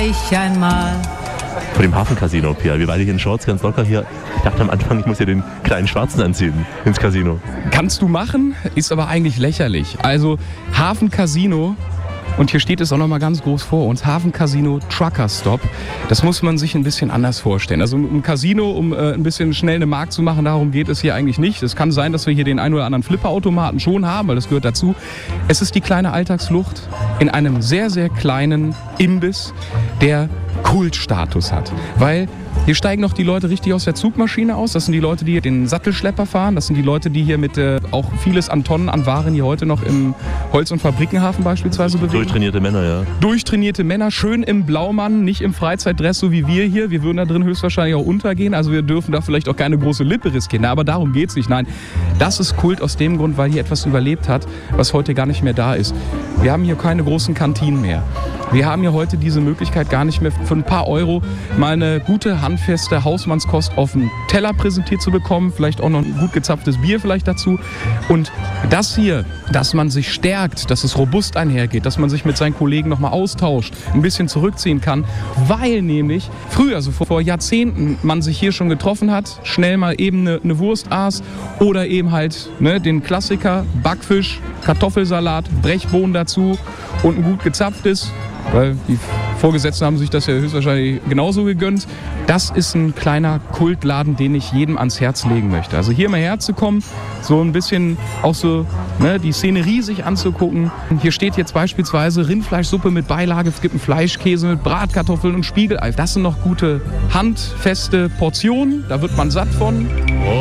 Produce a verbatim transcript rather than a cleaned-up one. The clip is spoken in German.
ich einmal. Vor dem Hafencasino, Pia. Wir beide hier in Shorts, ganz locker hier. Ich dachte am Anfang, ich muss hier den kleinen Schwarzen anziehen ins Casino. Kannst du machen, ist aber eigentlich lächerlich. Also Hafencasino, und hier steht es auch noch mal ganz groß vor uns, Hafencasino Trucker Stop. Das muss man sich ein bisschen anders vorstellen. Also ein Casino, um äh, ein bisschen schnell eine Mark zu machen, darum geht es hier eigentlich nicht. Es kann sein, dass wir hier den einen oder anderen Flipperautomaten schon haben, weil das gehört dazu. Es ist die kleine Alltagsflucht in einem sehr, sehr kleinen Imbiss, der Kultstatus hat. Weil hier steigen noch die Leute richtig aus der Zugmaschine aus. Das sind die Leute, die den Sattelschlepper fahren. Das sind die Leute, die hier mit äh, auch vieles an Tonnen an Waren hier heute noch im Holz- und Fabrikenhafen beispielsweise bewegen. Durchtrainierte Männer, ja. Durchtrainierte Männer, schön im Blaumann, nicht im Freizeitdress, so wie wir hier. Wir würden da drin höchstwahrscheinlich auch untergehen. Also wir dürfen da vielleicht auch keine große Lippe riskieren. Aber darum geht's nicht. Nein, das ist Kult aus dem Grund, weil hier etwas überlebt hat, was heute gar nicht mehr da ist. Wir haben hier keine großen Kantinen mehr. Wir haben hier heute diese Möglichkeit gar nicht mehr für ein paar Euro mal eine gute, handfeste Hausmannskost auf dem Teller präsentiert zu bekommen. Vielleicht auch noch ein gut gezapftes Bier vielleicht dazu. Und das hier, dass man sich stärkt, dass es robust einhergeht, dass man sich mit seinen Kollegen nochmal austauscht, ein bisschen zurückziehen kann, weil nämlich früher, also vor, vor Jahrzehnten, man sich hier schon getroffen hat, schnell mal eben eine, eine Wurst aß oder eben halt ne, den Klassiker, Backfisch, Kartoffelsalat, Brechbohnen dazu und ein gut gezapftes. Weil die Vorgesetzten haben sich das ja höchstwahrscheinlich genauso gegönnt. Das ist ein kleiner Kultladen, den ich jedem ans Herz legen möchte. Also hier mal herzukommen, so ein bisschen auch so ne, die Szenerie sich anzugucken. Hier steht jetzt beispielsweise Rindfleischsuppe mit Beilage, es gibt einen Fleischkäse mit Bratkartoffeln und Spiegelei. Das sind noch gute, handfeste Portionen, da wird man satt von.